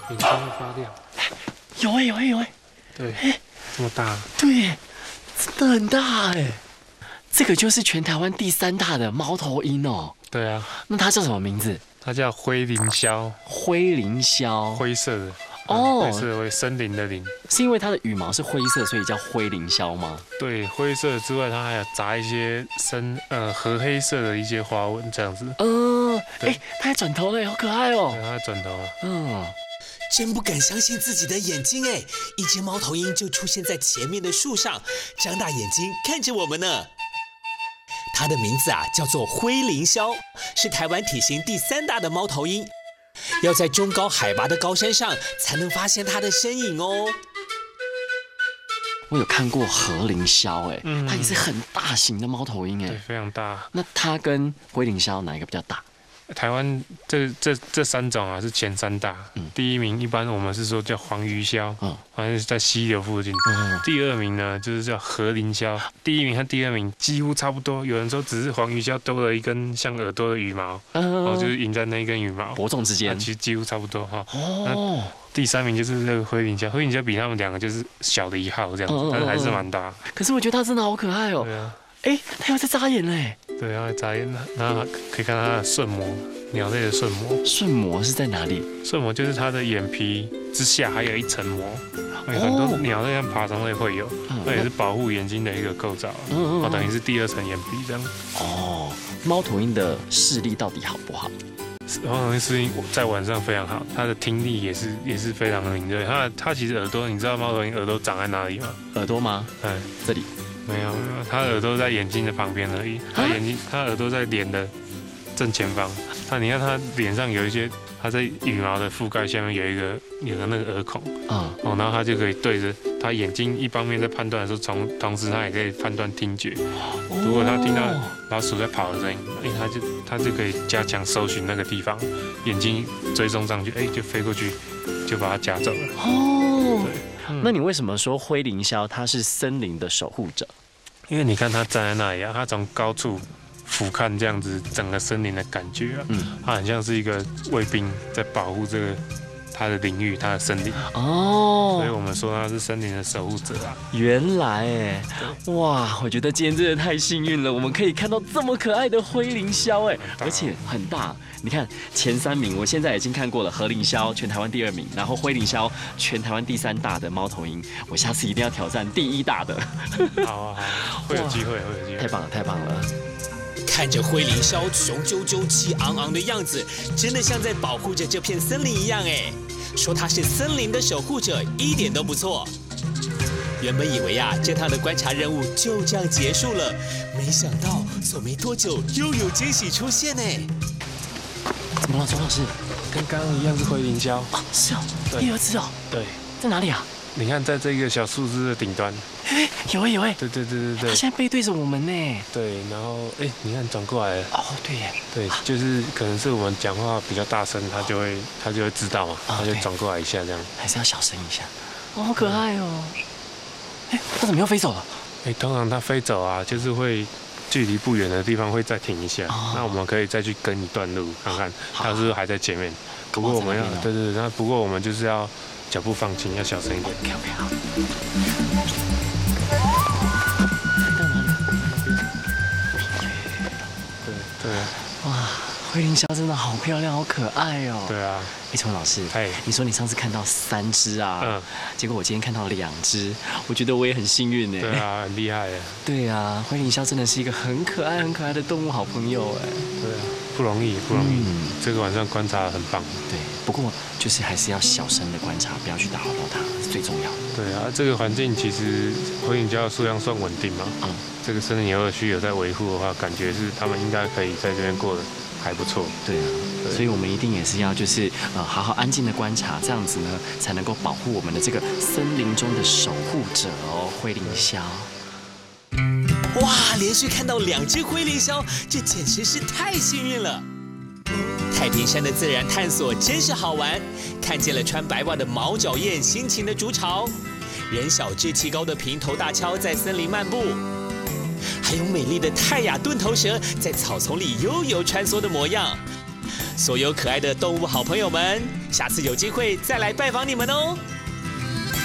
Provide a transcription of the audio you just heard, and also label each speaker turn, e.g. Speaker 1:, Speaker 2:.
Speaker 1: 眼睛会发亮。
Speaker 2: 有哎，
Speaker 1: 对，这么大。
Speaker 2: 对，真的很大哎。这个就是全台湾第3大的猫头鹰哦。
Speaker 1: 对啊。
Speaker 2: 那它叫什么名字？
Speaker 1: 它叫灰林鸮。
Speaker 2: 灰林鸮。
Speaker 1: 灰色的。
Speaker 2: 哦。
Speaker 1: 灰色为森林的林。
Speaker 2: 是因为它的羽毛是灰色，所以叫灰林鸮吗？
Speaker 1: 对，灰色之外，它还有杂一些褐黑色的一些花纹这样子。
Speaker 2: 它还转头了，好可爱哦。
Speaker 1: 对，它转头了。
Speaker 3: 真不敢相信自己的眼睛哎！一只猫头鹰就出现在前面的树上，张大眼睛看着我们呢。它的名字叫做灰林鸮，是台湾体型第3大的猫头鹰，要在中高海拔的高山上才能发现它的身影哦。
Speaker 2: 我有看过和林鸮，它也是很大型的猫头鹰，
Speaker 1: 对，非常大。
Speaker 2: 那它跟灰林鸮哪一个比较大？
Speaker 1: 台湾这3种是前3大，第1名一般我们是说叫黄鱼鸮，好像是在溪流附近。第2名呢就是叫和林鸮，第1名和第2名几乎差不多。有人说只是黄鱼鸮多了一根像耳朵的羽毛，就是赢在那一根羽毛，
Speaker 2: 伯仲之间，
Speaker 1: 其实几乎差不多哈。第3名就是那个灰林鸮，灰林鸮比他们2个就是小的1号这样子，但是还是蛮大。
Speaker 2: 可是我觉得它真的好可爱哦。
Speaker 1: 对啊。
Speaker 2: 它又在眨眼嘞。
Speaker 1: 对，然后眨眼，然后可以看它的瞬膜，鸟类的瞬膜。
Speaker 2: 瞬膜是在哪里？
Speaker 1: 瞬膜就是它的眼皮之下还有一层膜，很多鸟类和爬虫类会有，那也是保护眼睛的一个构造，等于是第2层眼皮这样。
Speaker 2: 猫头鹰的视力到底好不好？
Speaker 1: 猫头鹰视力在晚上非常好，它的听力也是非常敏锐。它其实耳朵，你知道猫头鹰耳朵长在哪里吗？
Speaker 2: 耳朵吗？这里。
Speaker 1: 没有，它耳朵在眼睛的旁边而已。它耳朵在脸的正前方。你看它脸上有一些，它在羽毛的覆盖下面有个那个耳孔，然后它就可以对着它眼睛一方面在判断的时候，同时它也可以判断听觉。如果它听到老鼠在跑的声音，它就可以加强搜寻那个地方，眼睛追踪上去，就飞过去，就把它夹走了。对。
Speaker 2: 那你为什么说灰林鸮它是森林的守护者？
Speaker 1: 因为你看它站在那里它从高处俯瞰这样子整个森林的感觉它很像是一个卫兵在保护这个它的领域，它的森林所以我们说它是森林的守护者
Speaker 2: 原来哇，我觉得今天真的太幸运了，我们可以看到这么可爱的灰林鸮而且很大。你看前3名，我现在已经看过了，和林鸮全台湾第2名，然后灰林鸮全台湾第3大的猫头鹰，我下次一定要挑战第1大的。
Speaker 1: 好，会有机会，
Speaker 2: 太棒了！
Speaker 3: 看着灰林鸮雄赳赳、气昂昂的样子，真的像在保护着这片森林一样说它是森林的守护者，一点都不错。原本以为这趟的观察任务就这样结束了，没想到走没多久又有惊喜出现
Speaker 2: 怎么了，钟老师？
Speaker 1: 跟刚刚一样是灰林鸮
Speaker 2: 是第2只
Speaker 1: 对，
Speaker 2: 在哪里啊？
Speaker 1: 你看在这个小树枝的顶端。
Speaker 2: 有对，
Speaker 1: 它
Speaker 2: 现在背对着我们呢。
Speaker 1: 对，然后你看转过来了。
Speaker 2: 对耶。
Speaker 1: 对，就是可能是我们讲话比较大声，它就会知道嘛，它就转过来一下这样。
Speaker 2: 还是要小声一下。好可爱哦。它怎么又飞走了？
Speaker 1: 通常它飞走就是会距离不远的地方会再停一下，那我们可以再去跟一段路看看它是不是还在前面。不过我们要对，那不过我们就是要脚步放轻，要小声一点。
Speaker 2: 好。
Speaker 1: 对。
Speaker 2: 哇，灰林鸮真的好漂亮，好可爱哦。
Speaker 1: 对啊。
Speaker 2: 崇老师，你说你上次看到3只结果我今天看到2只，我觉得我也很幸运
Speaker 1: 对啊，很厉害
Speaker 2: 对啊，灰林鸮真的是一个很可爱的动物好朋友
Speaker 1: 对啊，不容易。这个晚上观察很棒。
Speaker 2: 对，不过就是还是要小声的观察，不要去打扰到它，是最重要的。
Speaker 1: 对啊，这个环境其实灰林鸮的数量算稳定嘛。这个森林游乐区有在维护的话，感觉是他们应该可以在这边过得还不错。
Speaker 2: 对啊，所以我们一定也是要就是好好安静的观察，这样子呢才能够保护我们的这个森林中的守护者灰林鸮。
Speaker 3: 哇，连续看到2只灰林鸮，这简直是太幸运了！太平山的自然探索真是好玩，看见了穿白袜的毛脚燕辛勤的筑巢，人小志气高的平头大锹在森林漫步，还有美丽的泰雅钝头蛇在草丛里悠游穿梭的模样。 所有可爱的动物好朋友们，下次有机会再来拜访你们哦。